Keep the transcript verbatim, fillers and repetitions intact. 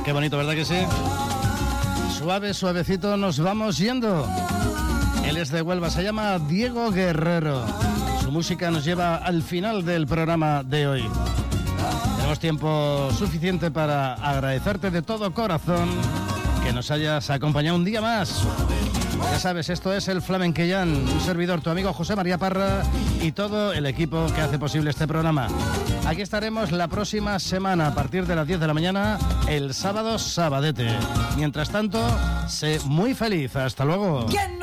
Qué bonito, ¿verdad que sí? Suave, suavecito nos vamos yendo. Él es de Huelva, se llama Diego Guerrero. Su música nos lleva al final del programa de hoy. Tenemos tiempo suficiente para agradecerte de todo corazón que nos hayas acompañado un día más. Ya sabes, esto es el Flamenquellán, un servidor, tu amigo José María Parra y todo el equipo que hace posible este programa. Aquí estaremos la próxima semana a partir de las diez de la mañana, el sábado sabadete. Mientras tanto, sé muy feliz. Hasta luego.